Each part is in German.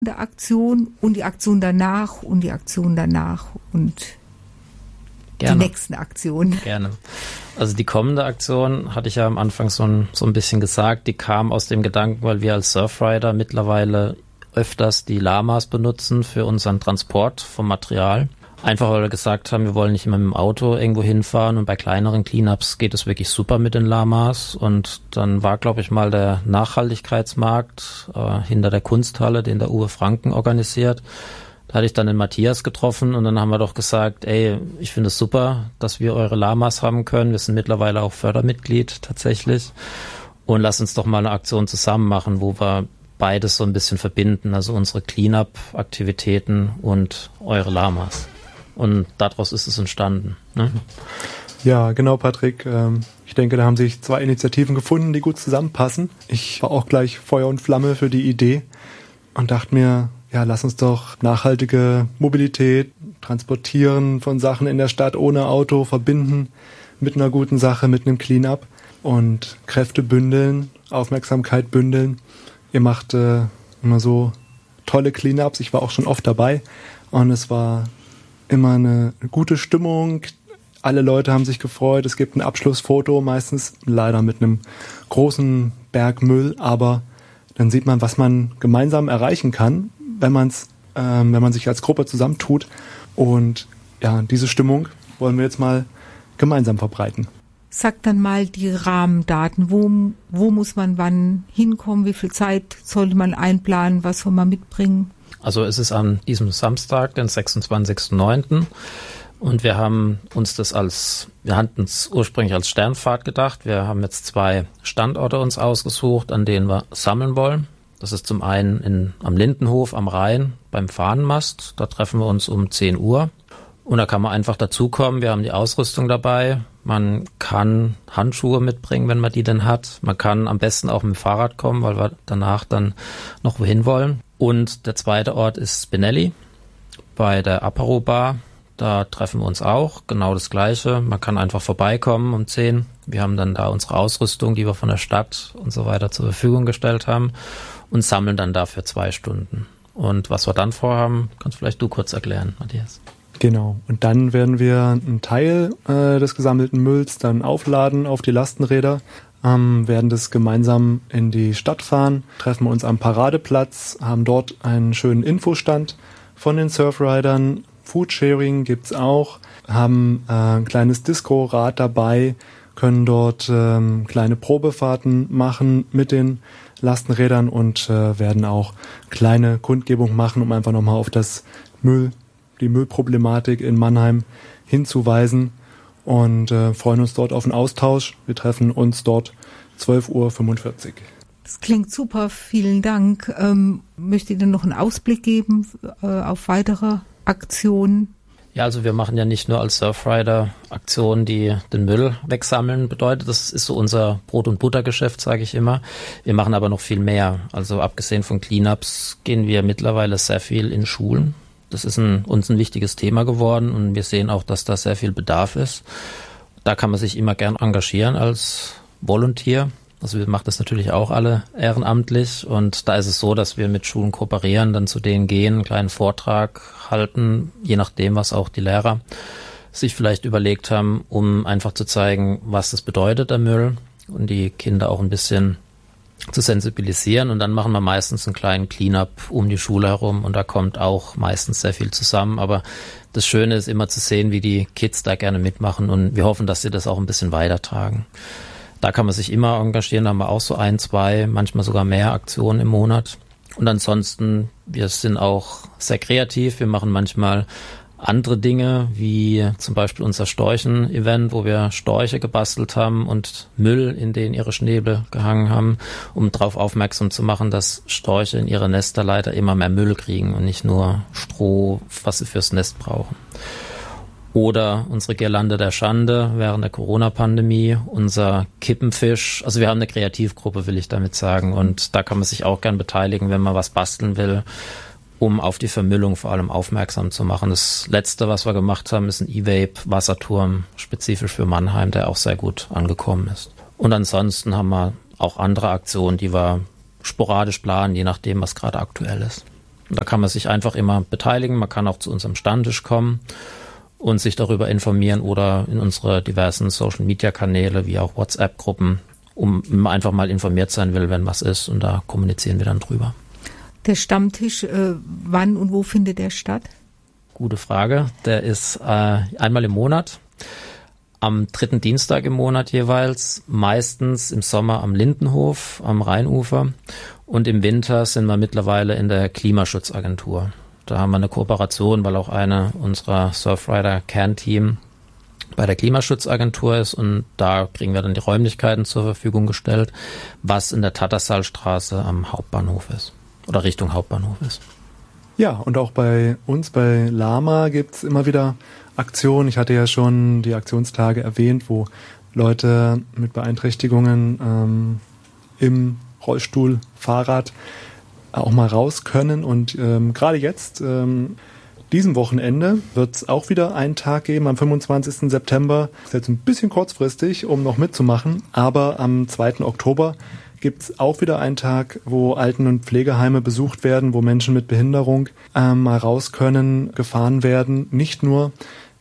der Aktion und die Aktion danach und die Aktion danach und Gerne. Die nächsten Aktionen. Gerne. Also die kommende Aktion, hatte ich ja am Anfang so ein bisschen gesagt, die kam aus dem Gedanken, weil wir als Surfrider mittlerweile öfters die Lamas benutzen für unseren Transport vom Material. Einfach weil wir gesagt haben, wir wollen nicht immer mit dem Auto irgendwo hinfahren und bei kleineren Cleanups geht es wirklich super mit den Lamas. Und dann war, glaube ich, mal der Nachhaltigkeitsmarkt hinter der Kunsthalle, den der Uwe Franken organisiert. Da hatte ich dann den Matthias getroffen und dann haben wir doch gesagt, ey, ich finde es super, dass wir eure Lamas haben können. Wir sind mittlerweile auch Fördermitglied tatsächlich. Und lass uns doch mal eine Aktion zusammen machen, wo wir beides so ein bisschen verbinden, also unsere Cleanup-Aktivitäten und eure Lamas. Und daraus ist es entstanden. Ne? Ja, genau, Patrick. Ich denke, da haben sich zwei Initiativen gefunden, die gut zusammenpassen. Ich war auch gleich Feuer und Flamme für die Idee und dachte mir, ja, lass uns doch nachhaltige Mobilität, Transportieren von Sachen in der Stadt ohne Auto verbinden mit einer guten Sache, mit einem Cleanup und Kräfte bündeln, Aufmerksamkeit bündeln. Ihr macht immer so tolle Cleanups. Ich war auch schon oft dabei und es war immer eine gute Stimmung. Alle Leute haben sich gefreut. Es gibt ein Abschlussfoto, meistens leider mit einem großen Berg Müll, aber dann sieht man, was man gemeinsam erreichen kann, wenn man sich als Gruppe zusammentut. Und ja, diese Stimmung wollen wir jetzt mal gemeinsam verbreiten. Sag dann mal die Rahmendaten. Wo muss man wann hinkommen? Wie viel Zeit sollte man einplanen? Was soll man mitbringen? Also es ist an diesem Samstag, den 26.09. Und wir hatten es ursprünglich als Sternfahrt gedacht. Wir haben jetzt 2 Standorte uns ausgesucht, an denen wir sammeln wollen. Das ist zum einen am Lindenhof am Rhein beim Fahnenmast. Da treffen wir uns um 10 Uhr. Und da kann man einfach dazukommen. Wir haben die Ausrüstung dabei. Man kann Handschuhe mitbringen, wenn man die denn hat. Man kann am besten auch mit dem Fahrrad kommen, weil wir danach dann noch wohin wollen. Und der zweite Ort ist Spinelli bei der Apero Bar. Da treffen wir uns auch. Genau das Gleiche. Man kann einfach vorbeikommen um 10. Wir haben dann da unsere Ausrüstung, die wir von der Stadt und so weiter zur Verfügung gestellt haben und sammeln dann dafür 2 Stunden. Und was wir dann vorhaben, kannst vielleicht du kurz erklären, Matthias. Genau. Und dann werden wir einen Teil des gesammelten Mülls dann aufladen auf die Lastenräder, werden das gemeinsam in die Stadt fahren, treffen uns am Paradeplatz, haben dort einen schönen Infostand von den Surfridern. Foodsharing gibt's auch, haben ein kleines Disco-Rad dabei, können dort kleine Probefahrten machen mit den Lastenrädern und werden auch kleine Kundgebung machen, um einfach nochmal auf die Müllproblematik in Mannheim hinzuweisen und freuen uns dort auf einen Austausch. Wir treffen uns dort 12.45 Uhr. Das klingt super, vielen Dank. Möchtet ihr denn noch einen Ausblick geben auf weitere Aktionen? Ja, also wir machen ja nicht nur als Surfrider Aktionen, die den Müll wegsammeln bedeutet. Das ist so unser Brot- und Buttergeschäft, sage ich immer. Wir machen aber noch viel mehr. Also abgesehen von Cleanups gehen wir mittlerweile sehr viel in Schulen. Das ist uns ein wichtiges Thema geworden und wir sehen auch, dass da sehr viel Bedarf ist. Da kann man sich immer gern engagieren als Volunteer. Also wir machen das natürlich auch alle ehrenamtlich und da ist es so, dass wir mit Schulen kooperieren, dann zu denen gehen, einen kleinen Vortrag halten, je nachdem, was auch die Lehrer sich vielleicht überlegt haben, um einfach zu zeigen, was das bedeutet, der Müll, und die Kinder auch ein bisschen zu sensibilisieren. Und dann machen wir meistens einen kleinen Cleanup um die Schule herum und da kommt auch meistens sehr viel zusammen. Aber das Schöne ist immer zu sehen, wie die Kids da gerne mitmachen und wir hoffen, dass sie das auch ein bisschen weitertragen. Da kann man sich immer engagieren, da haben wir auch so 1, 2, manchmal sogar mehr Aktionen im Monat. Und ansonsten, wir sind auch sehr kreativ, wir machen manchmal andere Dinge, wie zum Beispiel unser Storchen-Event, wo wir Storche gebastelt haben und Müll, in den ihre Schnäbel gehangen haben, um darauf aufmerksam zu machen, dass Storche in ihre Nester leider immer mehr Müll kriegen und nicht nur Stroh, was sie fürs Nest brauchen. Oder unsere Girlande der Schande während der Corona-Pandemie, unser Kippenfisch. Also wir haben eine Kreativgruppe, will ich damit sagen. Und da kann man sich auch gern beteiligen, wenn man was basteln will, um auf die Vermüllung vor allem aufmerksam zu machen. Das Letzte, was wir gemacht haben, ist ein E-Vape-Wasserturm, spezifisch für Mannheim, der auch sehr gut angekommen ist. Und ansonsten haben wir auch andere Aktionen, die wir sporadisch planen, je nachdem, was gerade aktuell ist. Da kann man sich einfach immer beteiligen. Man kann auch zu unserem Stammtisch kommen und sich darüber informieren oder in unsere diversen Social-Media-Kanäle wie auch WhatsApp-Gruppen, um einfach mal informiert sein will, wenn was ist. Und da kommunizieren wir dann drüber. Der Stammtisch, wann und wo findet der statt? Gute Frage. Der ist einmal im Monat, am 3. Dienstag im Monat jeweils, meistens im Sommer am Lindenhof, am Rheinufer. Und im Winter sind wir mittlerweile in der Klimaschutzagentur. Da haben wir eine Kooperation, weil auch eine unserer Surfrider-Kernteam bei der Klimaschutzagentur ist. Und da kriegen wir dann die Räumlichkeiten zur Verfügung gestellt, was in der Tattersallstraße am Hauptbahnhof ist oder Richtung Hauptbahnhof ist. Ja, und auch bei uns, bei Lama, gibt's immer wieder Aktionen. Ich hatte ja schon die Aktionstage erwähnt, wo Leute mit Beeinträchtigungen im Rollstuhl, Fahrrad auch mal raus können. Und gerade jetzt, diesem Wochenende, wird es auch wieder einen Tag geben, am 25. September. Ist jetzt ein bisschen kurzfristig, um noch mitzumachen, aber am 2. Oktober gibt es auch wieder einen Tag, wo Alten- und Pflegeheime besucht werden, wo Menschen mit Behinderung mal raus können, gefahren werden. Nicht nur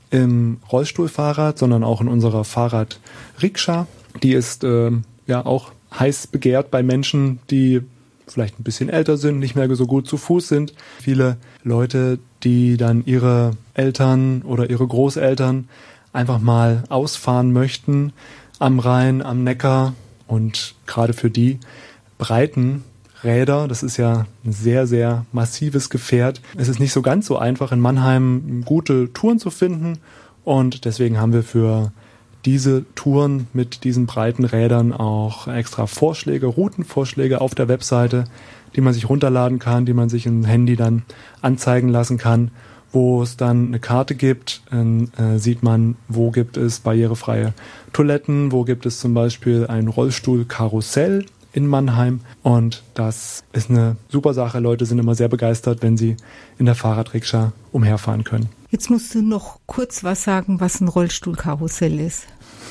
im Rollstuhlfahrrad, sondern auch in unserer Fahrrad-Rikscha. Die ist ja auch heiß begehrt bei Menschen, die vielleicht ein bisschen älter sind, nicht mehr so gut zu Fuß sind. Viele Leute, die dann ihre Eltern oder ihre Großeltern einfach mal ausfahren möchten am Rhein, am Neckar. Und gerade für die breiten Räder, das ist ja ein sehr, sehr massives Gefährt. Es ist nicht so ganz so einfach, in Mannheim gute Touren zu finden. Und deswegen haben wir für diese Touren mit diesen breiten Rädern auch extra Vorschläge, Routenvorschläge auf der Webseite, die man sich runterladen kann, die man sich im Handy dann anzeigen lassen kann, wo es dann eine Karte gibt, sieht man, wo gibt es barrierefreie Toiletten, wo gibt es zum Beispiel ein Rollstuhlkarussell in Mannheim. Und das ist eine super Sache. Leute sind immer sehr begeistert, wenn sie in der Fahrradrikscha umherfahren können. Jetzt musst du noch kurz was sagen, was ein Rollstuhlkarussell ist.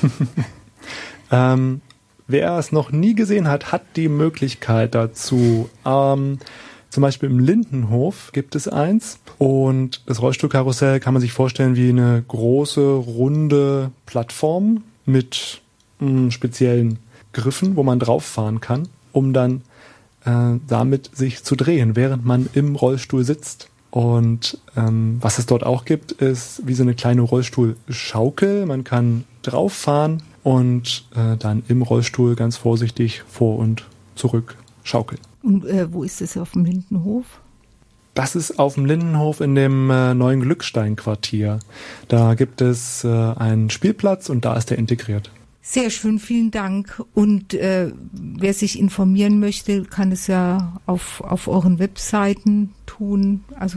Wer es noch nie gesehen hat, hat die Möglichkeit dazu. Zum Beispiel im Lindenhof gibt es eins. Und das Rollstuhlkarussell kann man sich vorstellen wie eine große, runde Plattform mit speziellen Griffen, wo man drauf fahren kann, um dann damit sich zu drehen, während man im Rollstuhl sitzt. Und was es dort auch gibt, ist wie so eine kleine Rollstuhlschaukel. Man kann drauf fahren und dann im Rollstuhl ganz vorsichtig vor und zurück schaukeln. Und wo ist es auf dem Lindenhof? Das ist auf dem Lindenhof in dem neuen Glückstein-Quartier. Da gibt es einen Spielplatz und da ist der integriert. Sehr schön, vielen Dank. Und wer sich informieren möchte, kann es ja auf euren Webseiten tun. Also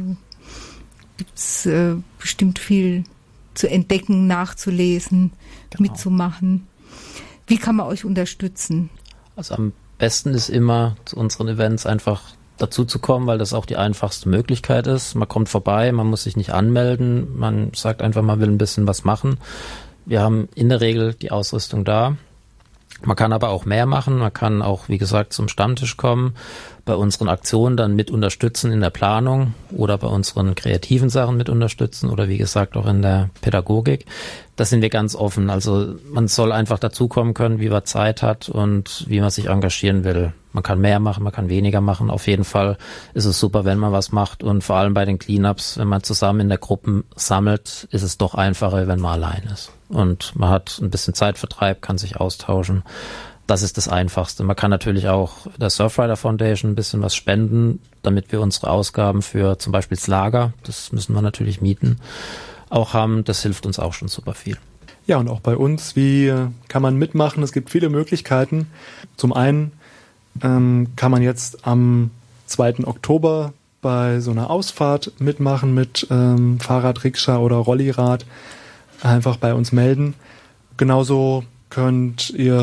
gibt es bestimmt viel zu entdecken, nachzulesen, mitzumachen. Wie kann man euch unterstützen? Also am besten ist immer zu unseren Events einfach dazu zu kommen, weil das auch die einfachste Möglichkeit ist. Man kommt vorbei, man muss sich nicht anmelden, man sagt einfach, man will ein bisschen was machen. Wir haben in der Regel die Ausrüstung da. Man kann aber auch mehr machen. Man kann auch, wie gesagt, zum Stammtisch kommen, bei unseren Aktionen dann mit unterstützen in der Planung oder bei unseren kreativen Sachen mit unterstützen oder wie gesagt auch in der Pädagogik. Da sind wir ganz offen. Also man soll einfach dazukommen können, wie man Zeit hat und wie man sich engagieren will. Man kann mehr machen, man kann weniger machen. Auf jeden Fall ist es super, wenn man was macht und vor allem bei den Cleanups, wenn man zusammen in der Gruppe sammelt, ist es doch einfacher, wenn man allein ist. Und man hat ein bisschen Zeitvertreib, kann sich austauschen. Das ist das Einfachste. Man kann natürlich auch der Surfrider Foundation ein bisschen was spenden, damit wir unsere Ausgaben für zum Beispiel das Lager, das müssen wir natürlich mieten, auch haben. Das hilft uns auch schon super viel. Ja, und auch bei uns, wie kann man mitmachen? Es gibt viele Möglichkeiten. Zum einen kann man jetzt am 2. Oktober bei so einer Ausfahrt mitmachen mit Fahrrad, Rikscha oder Rollirad. Einfach bei uns melden. Genauso könnt ihr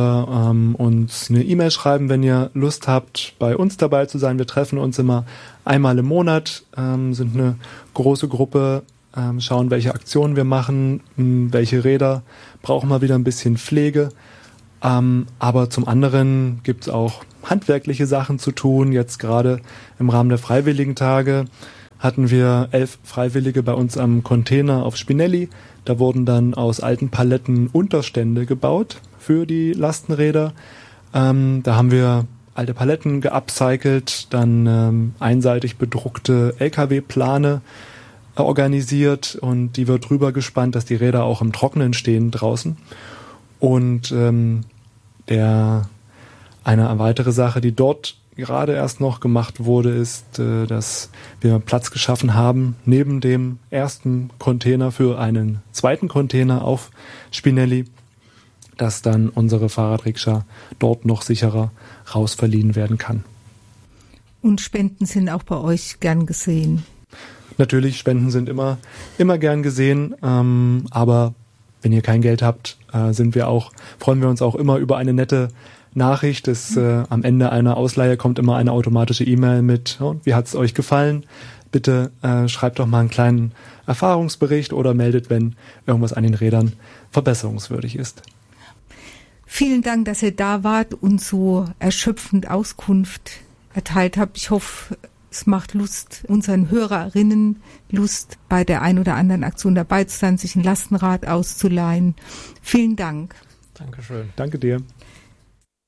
uns eine E-Mail schreiben, wenn ihr Lust habt, bei uns dabei zu sein. Wir treffen uns immer einmal im Monat, sind eine große Gruppe, schauen, welche Aktionen wir machen, welche Räder brauchen wir wieder ein bisschen Pflege. Aber zum anderen gibt es auch handwerkliche Sachen zu tun. Jetzt gerade im Rahmen der Freiwilligentage hatten wir 11 Freiwillige bei uns am Container auf Spinelli. Da wurden dann aus alten Paletten Unterstände gebaut für die Lastenräder. Da haben wir alte Paletten geupcycelt, dann einseitig bedruckte LKW-Plane organisiert und die wird drüber gespannt, dass die Räder auch im Trockenen stehen draußen. Und eine weitere Sache, die dort gerade erst noch gemacht wurde, ist, dass wir Platz geschaffen haben neben dem ersten Container für einen zweiten Container auf Spinelli, dass dann unsere Fahrradrikscha dort noch sicherer rausverliehen werden kann. Und Spenden sind auch bei euch gern gesehen? Natürlich, Spenden sind immer gern gesehen, aber wenn ihr kein Geld habt, freuen wir uns auch immer über eine nette Nachricht. Am Ende einer Ausleihe kommt immer eine automatische E-Mail mit, wie hat es euch gefallen? Bitte schreibt doch mal einen kleinen Erfahrungsbericht oder meldet, wenn irgendwas an den Rädern verbesserungswürdig ist. Vielen Dank, dass ihr da wart und so erschöpfend Auskunft erteilt habt. Ich hoffe, es macht Lust, unseren Hörerinnen Lust, bei der ein oder anderen Aktion dabei zu sein, sich ein Lastenrad auszuleihen. Vielen Dank. Dankeschön. Danke dir.